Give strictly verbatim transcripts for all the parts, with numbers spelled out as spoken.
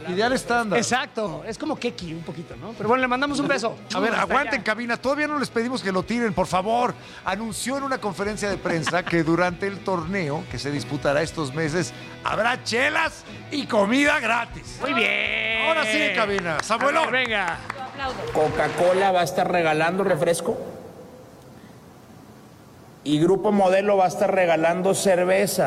Ideal estándar. Exacto, es como keki un poquito, ¿no? Pero bueno, le mandamos un beso. A ver, Hasta aguanten allá. cabina. Todavía no les pedimos que lo tiren, por favor. Anunció en una conferencia de prensa que durante el torneo que se disputará estos meses habrá chelas y comida gratis. Muy bien. Ahora sí, cabina. Samuel. A ver, venga. Coca-Cola va a estar regalando refresco y Grupo Modelo va a estar regalando cerveza.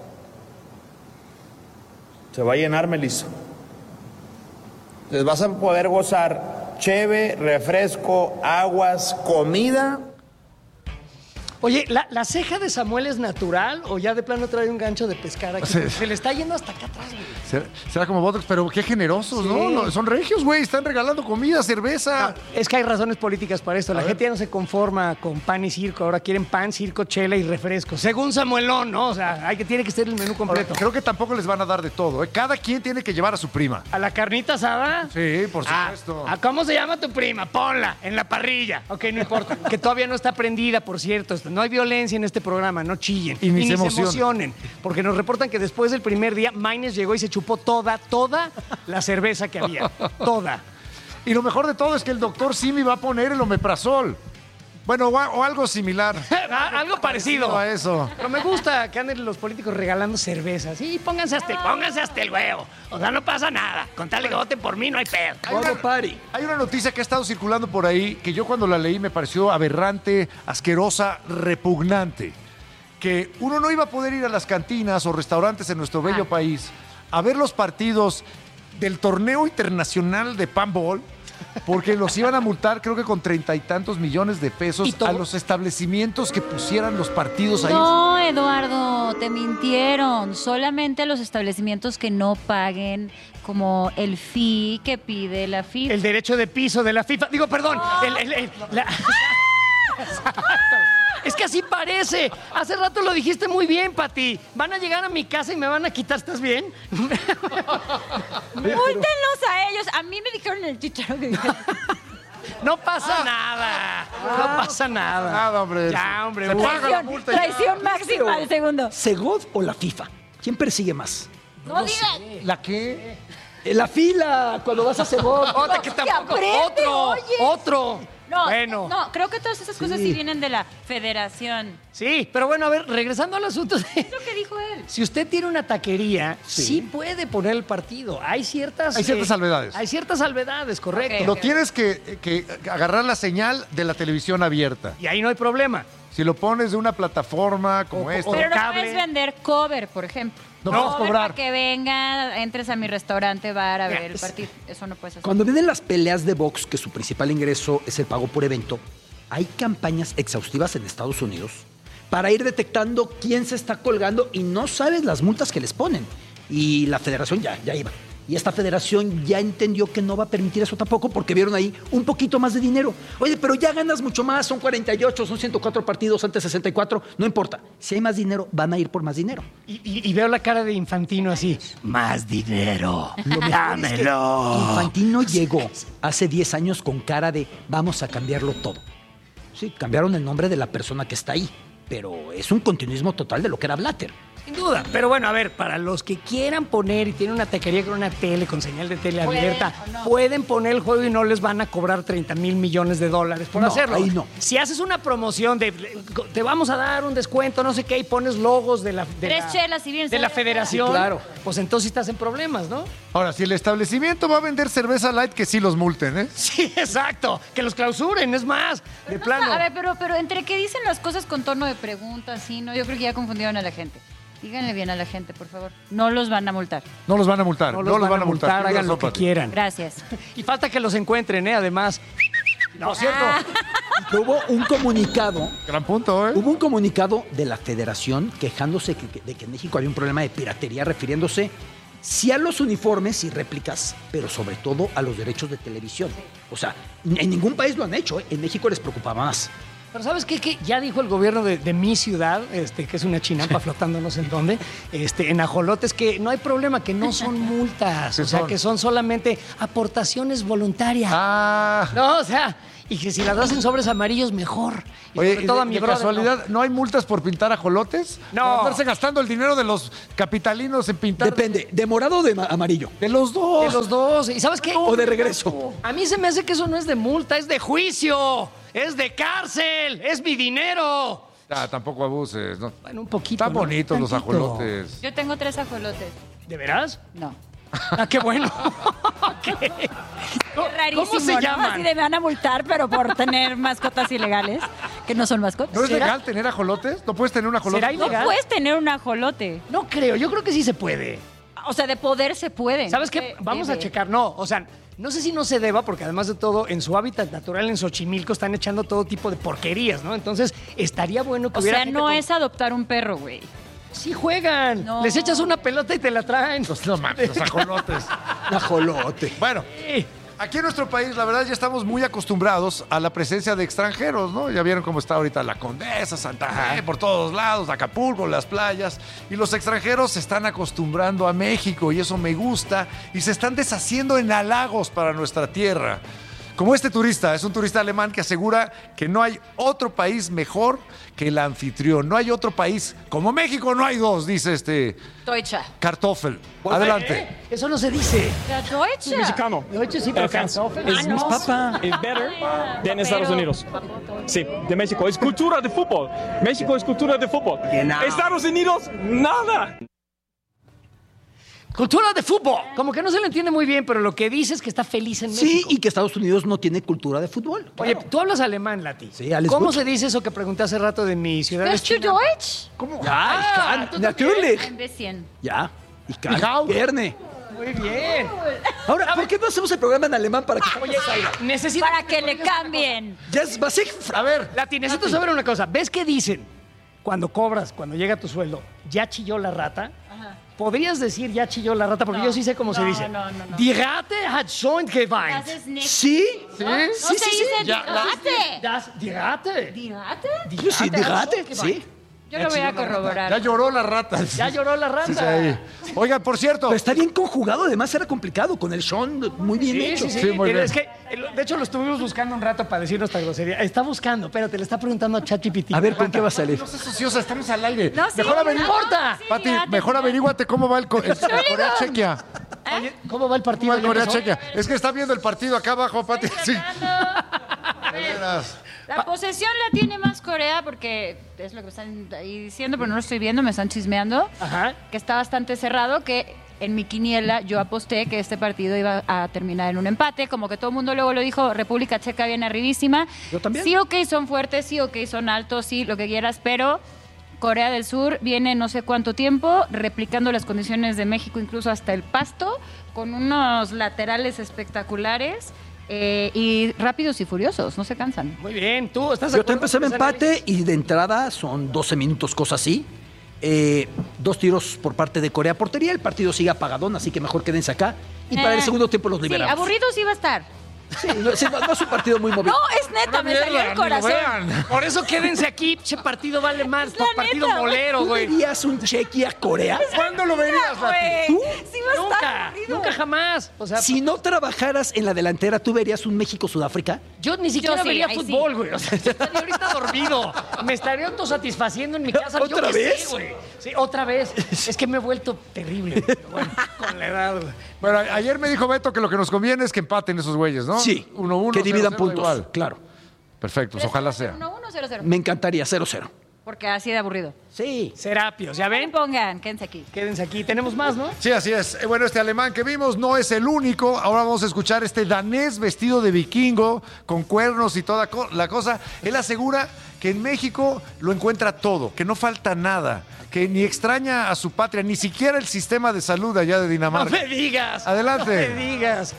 Se va a llenar, Melissa. Les vas a poder gozar cheve, refresco, aguas, comida. Oye, ¿la, ¿la ceja de Samuel es natural o ya de plano trae un gancho de pescar aquí? Sí. Se le está yendo hasta acá atrás, güey. Será, será como Botox, pero qué generosos, Sí. ¿no? No, son regios, güey. Están regalando comida, cerveza. No, es que hay razones políticas para esto. La A gente ya no se conforma con pan y circo. Ahora quieren pan, circo, chela y refresco. Según Samuelón, ¿no? O sea, hay que, tiene que ser el menú Ahora, completo. creo que tampoco les van a dar de todo, ¿eh? Cada quien tiene que llevar a su prima. ¿A la carnita asada? Sí, por Ah, supuesto. ¿a cómo se llama tu prima? Ponla en la parrilla. Ok, no importa. Que todavía no está prendida, por cierto. No hay violencia en este programa, no chillen. Y ni se se emocionen. emocionen. Porque nos reportan que después del primer día, Maines llegó y se chupó toda, toda la cerveza que había. Toda. Y lo mejor de todo es que el doctor Simi va a poner el omeprazol. Bueno, o, o algo similar. Ah, Algo parecido. A eso. Pero me gusta que anden los políticos regalando cervezas. Sí, pónganse hasta, el, pónganse hasta el huevo. O sea, no pasa nada. Con tal de que voten por mí, no hay pedo. Hay una, hay una noticia que ha estado circulando por ahí que yo cuando la leí me pareció aberrante, asquerosa, repugnante. Que uno no iba a poder ir a las cantinas o restaurantes en nuestro bello Ah. país a ver los partidos del torneo internacional de Panball porque los iban a multar creo que con treinta y tantos millones de pesos Y todo- a los establecimientos que pusieran los partidos ahí. No, Eduardo, te mintieron. Solamente los establecimientos que no paguen como el fee que pide la FIFA. El derecho de piso de la FIFA. Digo, perdón. el- el- el- la- Exacto. Es que así parece. Hace rato lo dijiste muy bien, Pati. Van a llegar a mi casa y me van a quitar. ¿Estás bien? Múltenlos a ellos. A mí me dijeron en el chicharo que dijeron. No pasa nada. No pasa nada. Nada, hombre. Ya, hombre. Se uy. paga la multa y ya. Traición máxima al segundo. ¿Segov o la FIFA? ¿Quién persigue más? No digas. ¿La qué? Eh, La fila, cuando vas a Segov. Otra que tampoco. aprende, Otro. oye. Otro. No, Bueno. no, creo que todas esas cosas sí vienen de la federación. Sí, pero bueno, a ver, regresando al asunto de... Es lo que dijo él. Si usted tiene una taquería, sí, puede poner el partido. Hay ciertas... Hay ciertas salvedades. Hay ciertas salvedades, correcto. Ok. Lo tienes que, que agarrar la señal de la televisión abierta. Y ahí no hay problema. Si lo pones de una plataforma como O- esta. o- Pero no cable. puedes vender cover, por ejemplo. No Cover puedes cobrar. Para que venga, entres a mi restaurante, bar a ver el Es- partido. Eso no puedes hacer. Cuando vienen las peleas de box, que su principal ingreso es el pago por evento, hay campañas exhaustivas en Estados Unidos para ir detectando quién se está colgando y no sabes las multas que les ponen. Y la federación ya, ya iba. Y esta federación ya entendió que no va a permitir eso tampoco porque vieron ahí un poquito más de dinero. Oye, pero ya ganas mucho más, son cuarenta y ocho, son ciento cuatro partidos, antes sesenta y cuatro, no importa. Si hay más dinero, van a ir por más dinero. Y, y- y veo la cara de Infantino así. Más dinero. Lo mejor es que Dámelo. Infantino llegó hace diez años con cara de vamos a cambiarlo todo. Sí, cambiaron el nombre de la persona que está ahí, pero es un continuismo total de lo que era Blatter. Sin duda. Pero bueno, a ver, para los que quieran poner y tienen una taquería con una tele, con señal de tele Pueden, abierta, ¿o no? pueden poner el juego y no les van a cobrar treinta mil millones de dólares por No, hacerlo. ahí no. Si haces una promoción de te vamos a dar un descuento, no sé qué, y pones logos de la, de Tres la- chelas y bien de la cerveza. federación, Sí, claro. pues entonces estás en problemas, ¿no? Ahora, si el establecimiento va a vender cerveza light, que sí los multen, ¿eh? Sí, exacto. Que los clausuren, es más, de No, plano. A ver, pero, pero entre que dicen las cosas con tono de pregunta, sí, ¿no? Yo creo que ya confundieron a la gente. Díganle bien a la gente, por favor. No los van a multar. No los van a multar. No los, van, a multar, hagan lo que Pati. quieran. Gracias. Y falta que los encuentren, ¿eh? Además. No, cierto. Hubo un comunicado, Gran punto, ¿eh? hubo un comunicado de la federación quejándose que- de que en México había un problema de piratería, refiriéndose sí a los uniformes y réplicas, pero sobre todo a los derechos de televisión. O sea, en ningún país lo han hecho, ¿eh? En México les preocupaba más. Pero ¿sabes qué? Que ya dijo el gobierno de, de mi ciudad, este, que es una chinampa flotando no sé en dónde, este, en ajolotes, que no hay problema, que no son multas. ¿Qué O sea, son? que son solamente aportaciones voluntarias. Ah, No, o sea, Y que si las das en sobres amarillos, mejor. Y Oye, sobre todo de, a mi de brother, casualidad, ¿no? hay multas por pintar ajolotes? No. ¿Por andarse gastando el dinero de los capitalinos en pintar? Depende, ¿de morado o de ma- amarillo? De los De dos. los dos. ¿Y sabes qué? O de regreso. A mí se me hace que eso no es de multa, es de juicio. Es de cárcel. Es mi dinero. Ah, tampoco abuses, ¿no? Bueno, un poquito. Están ¿no? bonitos los Tantito. ajolotes. Yo tengo tres ajolotes. ¿De veras? No. Ah, qué bueno. ¿Qué? ¿Cómo, Es rarísimo, ¿Cómo se ¿no? llaman? Así de me van a multar, pero por tener mascotas ilegales, que no son mascotas. ¿No es ¿Será? legal tener ajolotes? ¿No puedes tener un ajolote? ¿Será No ilegal? puedes tener un ajolote. No creo, yo creo que sí se puede. O sea, de poder se puede. ¿Sabes no qué? se Vamos a debe. checar. No, o sea, no sé si no se deba, porque además de todo, en su hábitat natural en Xochimilco están echando todo tipo de porquerías, ¿no? Entonces, estaría bueno que O hubiera sea, gente no con- es adoptar un perro, güey. Sí juegan. No. Les echas una pelota y te la traen. Pues no mames, los ajolotes. Un ajolote. Bueno, Sí. aquí en nuestro país, la verdad, ya estamos muy acostumbrados a la presencia de extranjeros, ¿no? Ya vieron cómo está ahorita la Condesa, Santa Fe, por todos lados, Acapulco, las playas. Y los extranjeros se están acostumbrando a México y eso me gusta. Y se están deshaciendo en halagos para nuestra tierra. Como este turista, es un turista alemán que asegura que no hay otro país mejor que el anfitrión. No hay otro país como México, no hay dos, dice este Deutsche. Kartoffel. Adelante. ¿Eh? Eso no se dice. Der Deutsche. Mexicano. Deutsche sí, pero Kartoffel. Es Ah, no. papa. Es better than Estados Pero- Unidos. Sí, de México. Es cultura de fútbol. México es cultura de fútbol. Estados Unidos, nada. Cultura de fútbol. Como que no se le entiende muy bien, pero lo que dice es que está feliz en Sí, México. y que Estados Unidos no tiene cultura de fútbol. Oye, tú hablas alemán, Lati. Sí, alles ¿Cómo gut. se dice eso que pregunté hace rato de mi ciudad? Sprichst du Deutsch? ¿Cómo? Ja, Ah, ich ¿tú kann, también? natürlich. Ein bisschen. Ya. Ich Ich auch. kann gerne. Muy bien. Ahora, ¿por qué no hacemos el programa en alemán para que Oye, necesito... Para que le cambien. ya es basic? A ver, Lati, necesito saber una cosa. ¿Ves qué dicen cuando cobras, cuando llega tu sueldo? ¿Ya chilló la rata? ¿Podrías decir ya chilló la rata? Porque No. yo sí sé cómo se No, dice. no, no, no. Die Ratte hat schon geweint. Das ist nicht. Sí. ¿sí? No se dice Ya, la- Rate. Das, die Ratte. ¿Die Rate? Yo sí, Ratte hat dígate. schon Sí. geweint. Yo lo voy a Ya corroborar. lloró la rata. Ya lloró la rata. Sí, sí, ahí. Oigan, por cierto, Pero está bien conjugado, además era complicado con el Sean, muy bien Sí, hecho. sí, sí. Sí, muy Es bien. que, eh, de hecho, lo estuvimos buscando un rato para decir nuestra grosería. Está buscando, espérate, le está preguntando a ChatGPT. A ver, ¿con qué va a salir? no seas ociosa, estamos al aire. No, sí, mejor no, averigua. sí, Pati, ya, mejor ya. averíguate cómo va el, co- el- la Corea-Chequia. Oye, ¿cómo va el ¿Cómo partido? va el ¿Ya empezó? Corea-Chequia? Es que está viendo el partido acá abajo, Pati. Sí. De veras. La posesión la tiene más Corea porque es lo que me están ahí diciendo, pero no lo estoy viendo, me están chismeando. Ajá. Que está bastante cerrado, que en mi quiniela yo aposté que este partido iba a terminar en un empate, como que todo el mundo luego lo dijo, República Checa viene arribísima. Yo también. Sí, ok, son fuertes, sí, ok, son altos, sí, lo que quieras, pero Corea del Sur viene no sé cuánto tiempo replicando las condiciones de México, incluso hasta el pasto, con unos laterales espectaculares eh, y rápidos y furiosos, no se cansan. Muy bien, tú estás de Yo te acuerdo empecé en con ese empate análisis? y de entrada son doce minutos, cosas así. Eh, dos tiros por parte de Corea portería. El partido sigue apagadón, así que mejor quédense acá. Y para el Eh, segundo tiempo los Sí, liberamos. aburrido sí va a estar. Sí, no, sí, no- no es un partido muy movido. No, es neta, me salió el corazón. Por eso quédense aquí, che partido vale más, Es la partido neta, molero, ¿Tú güey. verías un Chequia Corea? ¿Cuándo lo verías, Pati? Güey, ¿Tú? sí va a estar Nunca, aburrido. nunca jamás. O sea, Si no trabajaras en la delantera, ¿tú verías un México-Sudáfrica? yo ni siquiera Yo sí, vería ahí fútbol, sí. güey. O sea, yo estaría ahorita dormido. Me estaría autosatisfaciendo en mi casa. Yo ¿Otra qué sé, vez? güey. Sí, otra vez. Es que me he vuelto terrible. Pero bueno, con la edad, güey. Bueno, a- ayer me dijo Beto que lo que nos conviene es que empaten esos güeyes, ¿no? Sí, uno uno, que dividan cero cero, puntos. igual. Claro, Perfecto, pues ojalá sea. uno uno cero cero. me encantaría, cero cero. Porque así de aburrido. Sí. Serapios, ¿ya ven? Pongan, quédense aquí. Quédense aquí. Tenemos más, ¿no? Sí, así es. Eh, Bueno, este alemán que vimos no es el único. Ahora vamos a escuchar este danés vestido de vikingo, con cuernos y toda co- la cosa. Él asegura que en México lo encuentra todo, que no falta nada, que ni extraña a su patria, ni siquiera el sistema de salud allá de No Dinamarca. me digas. Adelante. No me digas.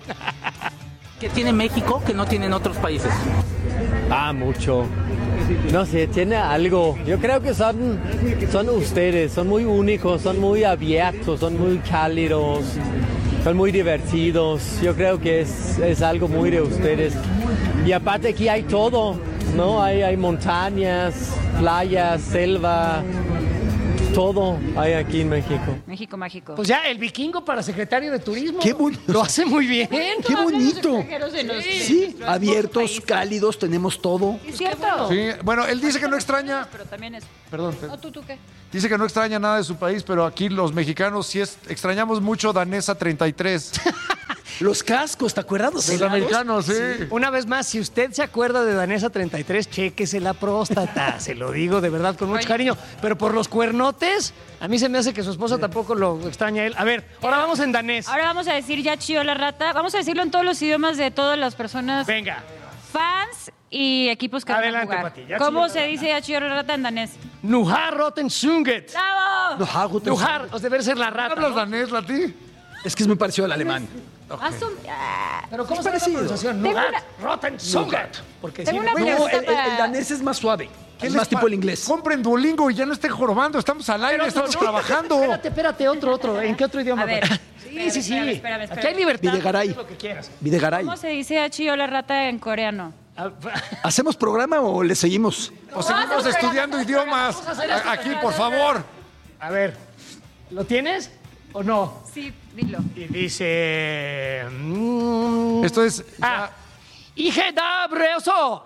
¿Qué tiene México que no tienen otros países? Ah, mucho. No sé, tiene algo. Yo creo que son, son ustedes, son muy únicos, son muy abiertos, son muy cálidos, son muy divertidos. Yo creo que es, es algo muy de ustedes. Y aparte aquí hay todo, ¿no? Hay, hay montañas, playas, selva, todo hay aquí en México. México mágico. Pues ya, el vikingo para secretario de turismo. Qué bonito. Lo hace muy bien. ¡Qué bonito! Sí, Sí, abiertos, cálidos, tenemos todo. es cierto. Sí, bueno, él dice que no extraña. Pero también es. Perdón. ¿No, tú, tú qué? Dice que no extraña nada de su país, pero aquí los mexicanos sí es, extrañamos mucho Danesa treinta y tres. Los cascos, ¿te acuerdas? Los Los helados. americanos, sí. Una vez más, si usted se acuerda de Danesa treinta y tres, chéquese la próstata. Se lo digo de verdad con mucho Oye. cariño. Pero por los cuernotes, a mí se me hace que su esposa tampoco lo extraña a él. A ver, ahora vamos en danés. Ahora vamos a decir ya chilló la rata. Vamos a decirlo en todos los idiomas de todas las personas, Venga. fans y equipos que Adelante, van a jugar. Pati, ya ¿Cómo chilló se la dice ya chilló la rata en danés? Nuhar roten sunget. ¡Bravo! No, hago todo. Nuhar, os debe ser la rata. ¿Hablas ¿no? danés, Lati? Es que es muy parecido al alemán. Haz un- ah. Pero ¿cómo Es se llama la parecido. pronunciación? Tengo Nuhar una- roten sunget. Porque Tengo sí, una oye, No, pregunta el, el- el para- danés es más suave. ¿Qué Es les más tipo pa- el inglés. Compren Duolingo y ya no estén jorobando. Estamos al aire, Pero estamos otro, ¿no? trabajando. Espérate, espérate, otro, otro. ¿En qué otro idioma? A ver, Pati? espérame, Sí, sí, sí. espérame, espérame, espérame. Aquí hay libertad. Videgaray. haz lo que quieras. Videgaray. ¿Cómo se dice ya chilló la rata en coreano? Ah, ¿Hacemos programa o le seguimos? O seguimos estudiando idiomas. A- Aquí, por favor. A ver, ¿lo tienes o no? Sí, dilo. Y dice... mm, Esto es. Ah, ¡Hije da breso!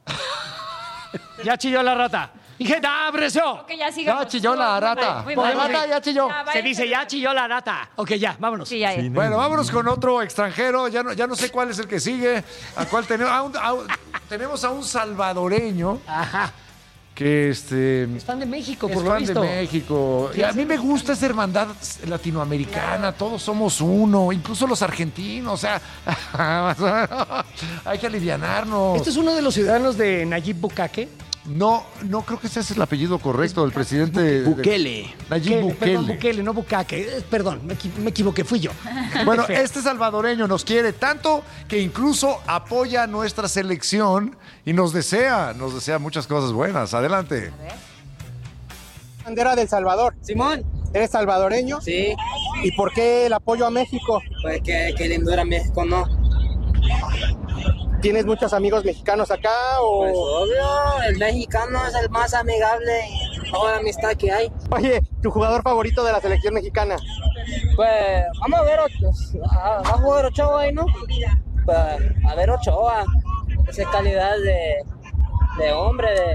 Ya chilló la rata. ¡Hije da breso! Ok, ya sigamos. Ya chilló la Muy mal, rata. muy Por mal. rata ya chilló. Ya, Se váyanse. dice, ya chilló la rata. Ok, ya, vámonos. Sí, ya, ya. Bueno, vámonos con otro extranjero. Ya no, ya no sé cuál es el que sigue. ¿A cuál tenemos? A un- a un- tenemos a un salvadoreño Ajá. que este. Es fan de México, Es por lo fan visto. de México. Y a mí me gusta esa hermandad latinoamericana. Todos somos uno, incluso los argentinos. O sea, hay que alivianarnos. Este es uno de los ciudadanos de Nayib Bukake. No, no creo que ese es el apellido correcto del presidente. de- Bukele. Nayib Bukele, Perdón, Bukele. Bukele, no Bukake. Eh, Perdón, me, equi- me equivoqué, fui yo. Bueno, Qué feo. este salvadoreño nos quiere tanto que incluso apoya a nuestra selección y nos desea, nos desea muchas cosas buenas. Adelante. Bandera del Salvador. Simón. ¿Eres salvadoreño? Sí. ¿Y por qué el apoyo a México? Pues que, que lindo era México, ¿no? ¿Tienes muchos amigos mexicanos acá Pues o...? obvio, el mexicano es el más amigable y toda la amistad que hay. Oye, ¿tu jugador favorito de la selección mexicana? Pues vamos a ver, a, va a jugar Ochoa ahí, ¿no? Pues a ver Ochoa, esa calidad de, de hombre, de...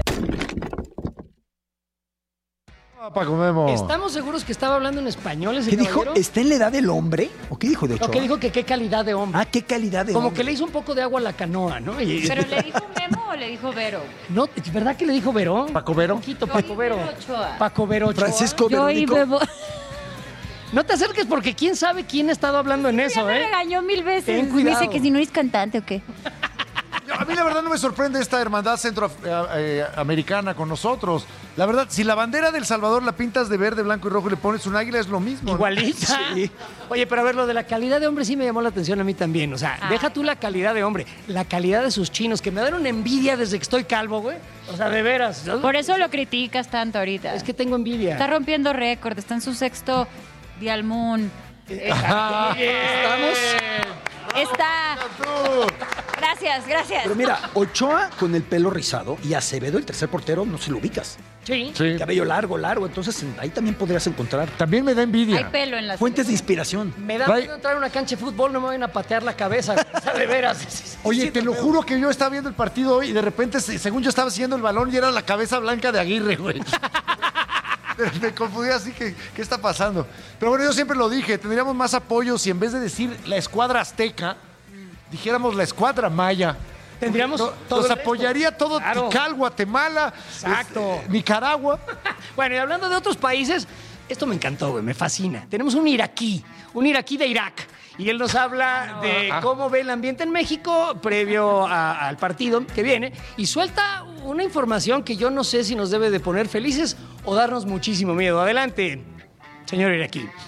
Ah, Paco Memo. ¿Estamos seguros que estaba hablando en español ese ¿Qué dijo? caballero? ¿Está en la edad del hombre? ¿O qué dijo de No, Ochoa? que dijo que qué calidad de hombre. Ah, qué calidad de Como hombre. que le hizo un poco de agua a la canoa, ¿no? Y- ¿Pero le dijo Memo o le dijo Vero? No, ¿verdad que le dijo Vero? ¿Paco Vero? Un poquito, Yo Paco y Vero. Vero Ochoa. Paco Vero Ochoa. Francisco Yo y Verónico. Bebo. No te acerques porque quién sabe quién ha estado hablando en Ya eso, me ¿eh? regañó mil veces. Ten Me cuidado. dice que si no eres cantante o qué. A mí la verdad no me sorprende esta hermandad centroamericana con nosotros. La verdad, si la bandera del Salvador la pintas de verde, blanco y rojo y le pones un águila, es lo mismo. ¿no? Igualita. Sí. Oye, pero a ver, lo de la calidad de hombre sí me llamó la atención a mí también. O sea, Ah. deja tú la calidad de hombre, la calidad de sus chinos, que me dan una envidia desde que estoy calvo, güey. O sea, de veras. Por eso lo criticas tanto ahorita. Es que tengo envidia. Está rompiendo récord, está en su sexto Dial Moon. Ah, Estamos. Está. Gracias, gracias. Pero mira, Ochoa con el pelo rizado y Acevedo, el tercer portero, no se lo ubicas. Sí. Sí. Cabello largo, largo. Entonces ahí también podrías encontrar También me da envidia. Hay pelo en las fuentes de inspiración. Me da Trae- miedo entrar a una cancha de fútbol, no me vayan a patear la cabeza. O sea, de veras. Oye, Sí, te lo feo. juro que yo estaba viendo el partido hoy y de repente, se- según yo estaba siguiendo el balón y era la cabeza blanca de Aguirre, güey. Me confundí así que, ¿qué está pasando? Pero bueno, yo siempre lo dije, tendríamos más apoyo si en vez de decir la escuadra azteca, dijéramos la escuadra maya. Tendríamos No- todo Nos el resto. apoyaría todo Claro. Tikal, Guatemala, Exacto. este, Nicaragua. Bueno, y hablando de otros países, esto me encantó, güey, me fascina. Tenemos un iraquí, un iraquí de Irak. Y él nos habla de cómo ve el ambiente en México previo a- al partido que viene y suelta una información que yo no sé si nos debe de poner felices o darnos muchísimo miedo. Adelante, señor iraquí.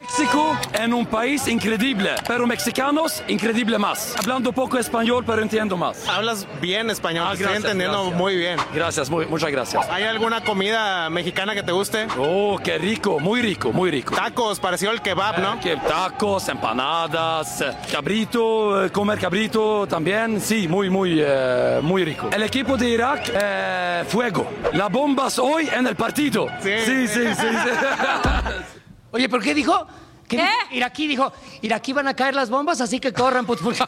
México en un país increíble, pero mexicanos increíble más. Hablando poco español, pero entiendo más. Hablas bien español, Ah, te estoy gracias, entendiendo gracias. muy bien. Gracias, muy, muchas gracias. ¿Hay alguna comida mexicana que te guste? Oh, qué rico, muy rico, muy rico. Tacos, parecido al kebab, ¿no? Eh, que tacos, empanadas, eh, cabrito, eh, comer cabrito también, sí, muy, muy, eh, muy rico. El equipo de Irak, eh, fuego. Las bombas hoy en el partido. Sí. sí, sí, sí. sí. Oye, ¿pero qué dijo? ¿Qué ¿Qué? dijo? Iraquí dijo, Iraquí van a caer las bombas, así que corran. Pues, porque...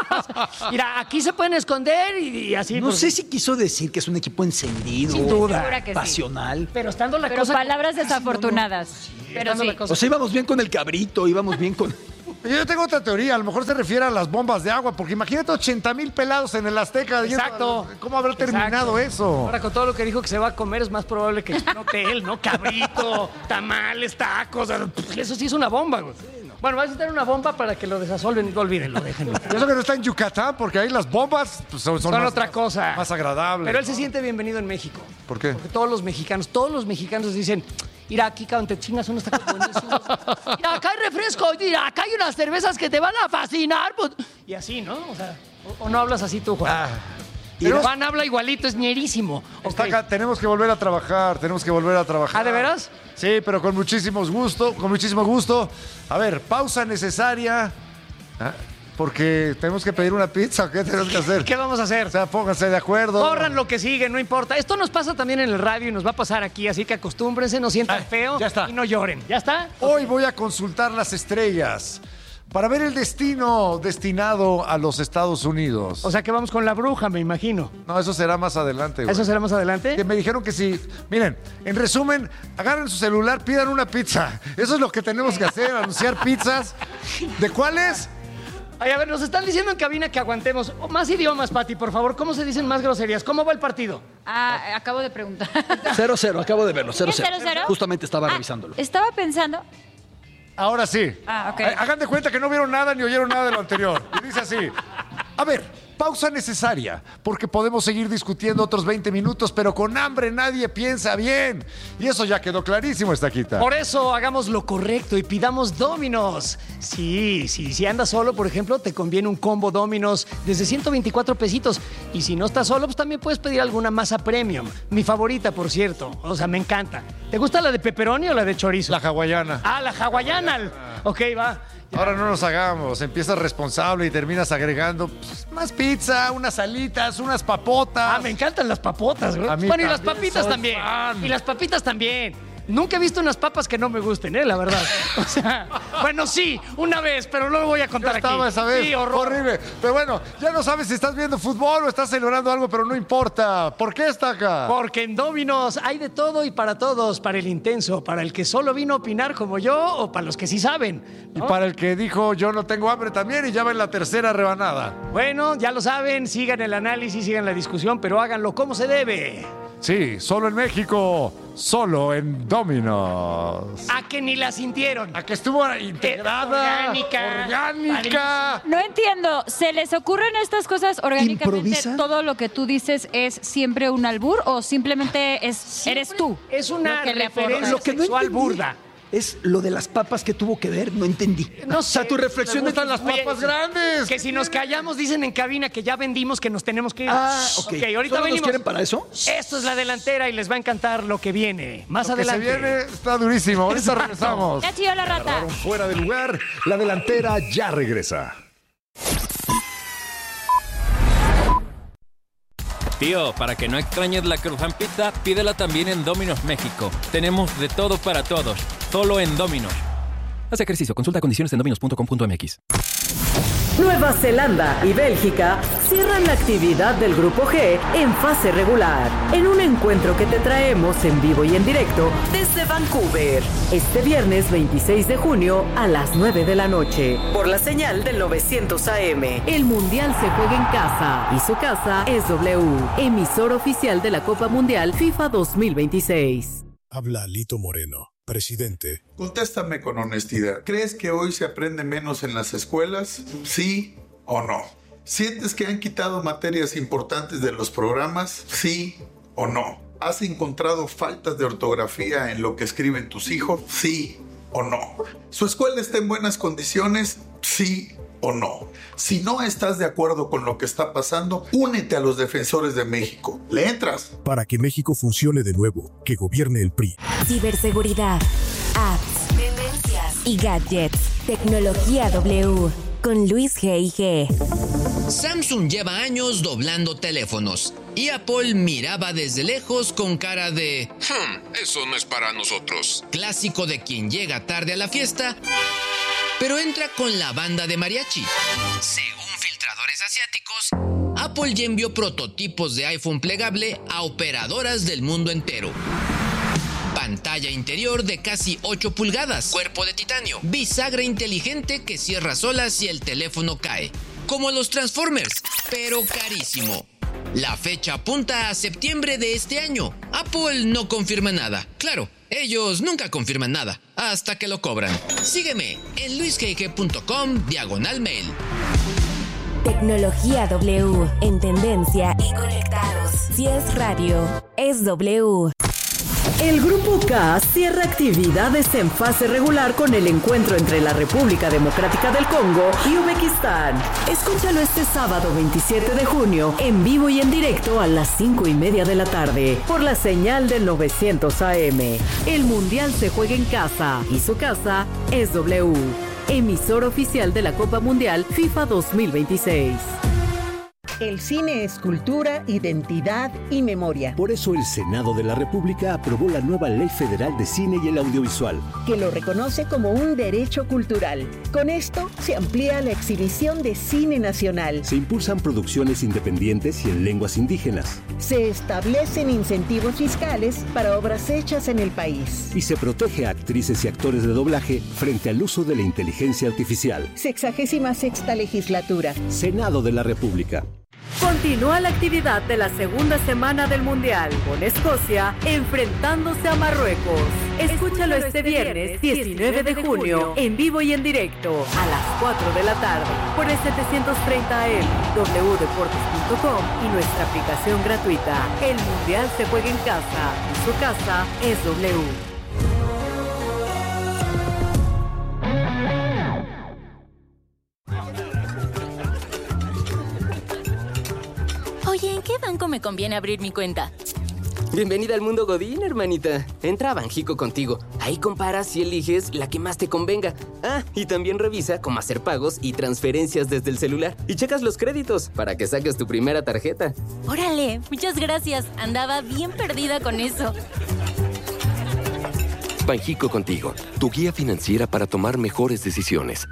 Mira, aquí se pueden esconder y, y así. No pues, sé si quiso decir que es un equipo encendido, Sin duda. Segura que sí. pasional. Pero estando la Pero cosa... palabras desafortunadas. Pero estando sí. la cosa- O sea, íbamos bien con el cabrito, íbamos bien con... Yo tengo otra teoría, a lo mejor se refiere a las bombas de agua, porque imagínate ochenta mil pelados en el Azteca. yendo Exacto. a- ¿Cómo habrá terminado Exacto. eso? Ahora, con todo lo que dijo que se va a comer, es más probable que un hotel, ¿no? Cabrito, tamales, tacos. Eso sí es una bomba, güey. Bueno, vas a tener una bomba para que lo desasolven. No olvídenlo, déjenlo. Y eso que no está en Yucatán, porque ahí las bombas pues, son, son Son más, otra cosa. más agradables. Pero él se siente bienvenido en México. ¿Por qué? Porque todos los mexicanos, todos los mexicanos dicen, mira, aquí cabrón, te chingas unos tacos buenísimos. Mira, acá hay refresco, mira, acá hay unas cervezas que te van a fascinar. Pues. Y así, ¿no? O sea, o, o no hablas así tú, Juan. Ah. Pero Pero- Juan habla igualito, es ñerísimo. Está Ok. acá, tenemos que volver a trabajar, tenemos que volver a trabajar. ¿Ah, de veras? Sí, pero con muchísimos gusto, con muchísimo gusto. A ver, pausa necesaria, ¿ah? porque tenemos que pedir una pizza, ¿o qué tenemos que hacer? ¿Qué vamos a hacer? O sea, pónganse de acuerdo. Corran lo que sigue, no importa. Esto nos pasa también en el radio y nos va a pasar aquí, así que acostúmbrense, no sientan Ay, feo ya está. y no lloren. ¿Ya está? Hoy voy a consultar las estrellas para ver el destino destinado a los Estados Unidos. O sea que vamos con la bruja, me imagino. No, eso será más adelante, güey. ¿Eso será más adelante? Que me dijeron que sí. Miren, en resumen, agarren su celular, pidan una pizza. Eso es lo que tenemos que hacer, anunciar pizzas. ¿De cuáles? Ay, a ver, nos están diciendo en cabina que aguantemos. Oh, más idiomas, Pati, por favor. ¿Cómo se dicen más groserías? ¿Cómo va el partido? Ah, acabo de preguntar. cero cero, acabo de verlo, cero ¿Es cero. cero cero? Justamente estaba Ah, revisándolo. Estaba pensando. Ahora sí. Ah, ok. Eh, Hagan de cuenta que no vieron nada ni oyeron nada de lo anterior. Y dice así. A ver, pausa necesaria, porque podemos seguir discutiendo otros veinte minutos, pero con hambre nadie piensa bien. Y eso ya quedó clarísimo, Estaquita. Por eso hagamos lo correcto y pidamos Domino's. Sí, sí, si andas solo, por ejemplo, te conviene un combo Domino's desde ciento veinticuatro pesitos. Y si no estás solo, pues también puedes pedir alguna masa premium. Mi favorita, por cierto. O sea, me encanta. ¿Te gusta la de pepperoni o la de chorizo? La hawaiana. Ah, la hawaiana. Ok, va. Ahora no nos hagamos, empiezas responsable y terminas agregando pues, más pizza, unas alitas, unas papotas. Ah, me encantan las papotas, güey. A mí Bueno, y las también, papitas soy también. fan. Y las papitas también. Nunca he visto unas papas que no me gusten, ¿eh? La verdad. O sea, bueno, sí, una vez, pero no lo voy a Yo contar aquí. estaba esa vez, Sí, horror. horrible. Pero bueno, ya no sabes si estás viendo fútbol o estás celebrando algo, pero no importa. ¿Por qué está acá? Porque en Domino's hay de todo y para todos, para el intenso, para el que solo vino a opinar como yo o para los que sí saben. Y ¿no? para el que dijo yo no tengo hambre también y ya va en la tercera rebanada. Bueno, ya lo saben, sigan el análisis, sigan la discusión, pero háganlo como se debe. Sí, solo en México, solo en Domino's. A que ni la sintieron. A que estuvo integrada, Orgánica. orgánica. No entiendo, ¿se les ocurren estas cosas orgánicamente? ¿Improvisa? ¿Todo lo que tú dices es siempre un albur o simplemente es eres tú? Es una lo que le referencia aportas? Lo que no sexual entendí burda. es lo de las papas que tuvo que ver, no entendí. No O sea, sé, tu reflexión me está gusta en las Oye, papas grandes. Que si nos callamos, dicen en cabina que ya vendimos, que nos tenemos que ir. Ah, ok. Ok, ahorita ¿Solo nos venimos. quieren para eso? Esto es la delantera y les va a encantar lo que viene. Más Lo que se adelante. viene está durísimo. Ahorita Exacto. regresamos. Ya chilló la rata. Fuera de lugar, la delantera ya regresa. Tío, para que no extrañes la Cruzan Pizza, pídela también en Domino's México. Tenemos de todo para todos, solo en Domino's. Haz ejercicio, consulta condiciones en dominos punto com punto m x. Nueva Zelanda y Bélgica cierran la actividad del Grupo G en fase regular, en un encuentro que te traemos en vivo y en directo desde Vancouver, este viernes veintiséis de junio a las nueve de la noche, por la señal del novecientos A M. El Mundial se juega en casa y su casa es W, emisor oficial de la Copa Mundial FIFA dos mil veintiséis. Habla Lito Moreno, presidente. Contéstame con honestidad. ¿Crees que hoy se aprende menos en las escuelas? ¿Sí o no? ¿Sientes que han quitado materias importantes de los programas? ¿Sí o no? ¿Has encontrado faltas de ortografía en lo que escriben tus hijos? ¿Sí o no. ¿Su escuela está en buenas condiciones? Sí o no. Si no estás de acuerdo con lo que está pasando, únete a los defensores de México. ¿Le entras? Para que México funcione de nuevo, que gobierne el P R I. Ciberseguridad, apps, tendencias y gadgets. Tecnología W con Luis G I G. Samsung lleva años doblando teléfonos y Apple miraba desde lejos con cara de hmm, eso no es para nosotros. Clásico de quien llega tarde a la fiesta, pero entra con la banda de mariachi. Según filtradores asiáticos, Apple ya envió prototipos de iPhone plegable a operadoras del mundo entero. Pantalla interior de casi ocho pulgadas, cuerpo de titanio, bisagra inteligente que cierra sola si el teléfono cae, como los Transformers, pero carísimo. La fecha apunta a septiembre de este año. Apple no confirma nada. Claro, ellos nunca confirman nada, hasta que lo cobran. Sígueme en luisgg punto com diagonal mail. Tecnología W, en tendencia y conectados. Si es radio, es W. El Grupo K cierra actividades en fase regular con el encuentro entre la República Democrática del Congo y Uzbekistán. Escúchalo este sábado veintisiete de junio, en vivo y en directo a las cinco y media de la tarde, por la señal del novecientos A M. El Mundial se juega en casa y su casa es W, emisor oficial de la Copa Mundial FIFA dos mil veintiséis. El cine es cultura, identidad y memoria. Por eso el Senado de la República aprobó la nueva Ley Federal de Cine y el Audiovisual, que lo reconoce como un derecho cultural. Con esto se amplía la exhibición de cine nacional. Se impulsan producciones independientes y en lenguas indígenas. Se establecen incentivos fiscales para obras hechas en el país. Y se protege a actrices y actores de doblaje frente al uso de la inteligencia artificial. Sexagésima sexta legislatura. Senado de la República. Continúa la actividad de la segunda semana del Mundial, con Escocia enfrentándose a Marruecos. Escúchalo este viernes diecinueve de junio, en vivo y en directo, a las cuatro de la tarde, por el setecientos treinta A M, w deportes punto com y nuestra aplicación gratuita. El Mundial se juega en casa, y su casa es W. Oye, ¿en qué banco me conviene abrir mi cuenta? Bienvenida al mundo Godín, hermanita. Entra a Banjico contigo. Ahí comparas y eliges la que más te convenga. Ah, y también revisa cómo hacer pagos y transferencias desde el celular. Y checas los créditos para que saques tu primera tarjeta. Órale, muchas gracias. Andaba bien perdida con eso. Banjico contigo, tu guía financiera para tomar mejores decisiones.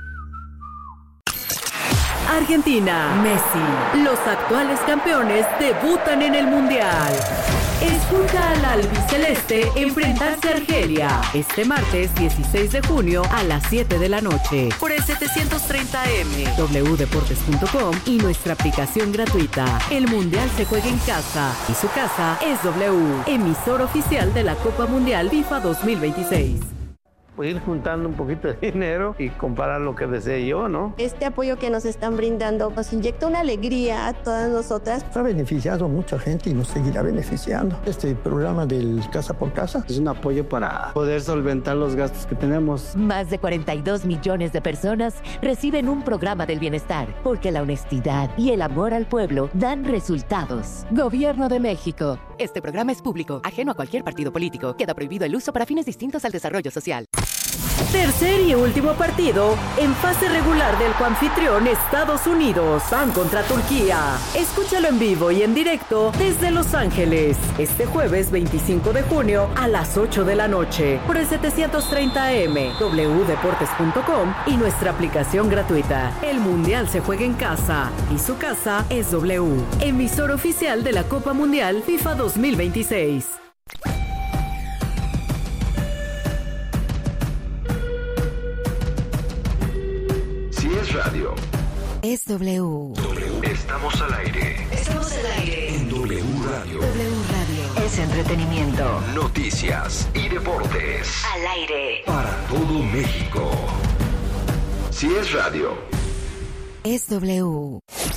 Argentina, Messi. Los actuales campeones debutan en el Mundial. Escucha al albiceleste enfrentarse a Argelia este martes dieciséis de junio a las siete de la noche por el setecientos treinta A M, w deportes punto com y nuestra aplicación gratuita. El Mundial se juega en casa y su casa es W, emisor oficial de la Copa Mundial FIFA dos mil veintiséis. Pues ir juntando un poquito de dinero y comprar lo que desee yo, ¿no? Este apoyo que nos están brindando nos inyecta una alegría a todas nosotras. Ha beneficiado a mucha gente y nos seguirá beneficiando. Este programa del Casa por Casa es un apoyo para poder solventar los gastos que tenemos. Más de cuarenta y dos millones de personas reciben un programa del bienestar, porque la honestidad y el amor al pueblo dan resultados. Gobierno de México. Este programa es público, ajeno a cualquier partido político. Queda prohibido el uso para fines distintos al desarrollo social. Tercer y último partido en fase regular del coanfitrión Estados Unidos van contra Turquía. Escúchalo en vivo y en directo desde Los Ángeles este jueves veinticinco de junio a las ocho de la noche por el setecientos treinta A M, w deportes punto com y nuestra aplicación gratuita. El Mundial se juega en casa y su casa es W, emisor oficial de la Copa Mundial FIFA dos mil veintiséis. Es radio. Es W. Estamos al aire. Estamos al aire. En W Radio. W Radio. Es entretenimiento. Noticias y deportes. Al aire. Para todo México. Si es radio. Es W.